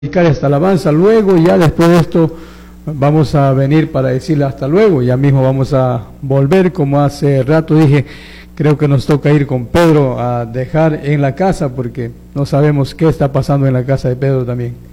dedicar esta alabanza, luego ya después de esto vamos a venir para decirle hasta luego, ya mismo vamos a volver, como hace rato dije, creo que nos toca ir con Pedro a dejar en la casa porque no sabemos qué está pasando en la casa de Pedro también.